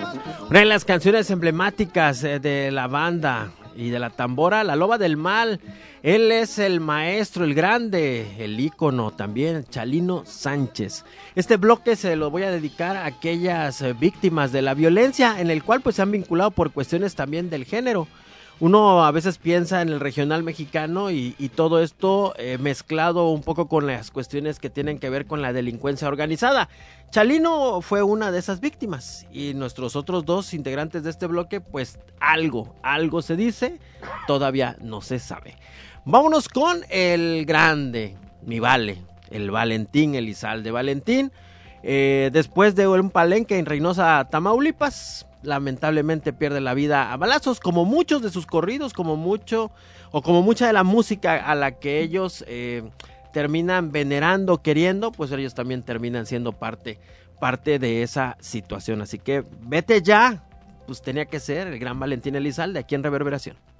Una de las canciones emblemáticas de la banda y de la tambora, La Loba del Mal. Él es el maestro, el grande, el ícono también, Chalino Sánchez. Este bloque se lo voy a dedicar a aquellas víctimas de la violencia, en el cual pues se han vinculado por cuestiones también del género. Uno a veces piensa en el regional mexicano y todo esto mezclado un poco con las cuestiones que tienen que ver con la delincuencia organizada. Chalino fue una de esas víctimas y nuestros otros dos integrantes de este bloque, pues algo se dice, todavía no se sabe. Vámonos con el grande, mi vale, el Valentín Elizalde. Valentín, después de un palenque en Reynosa, Tamaulipas, lamentablemente pierde la vida a balazos, como muchos de sus corridos, como mucha de la música a la que ellos terminan venerando, queriendo, pues ellos también terminan siendo parte de esa situación. Así que vete ya, pues tenía que ser el gran Valentín Elizalde aquí en Reverberación.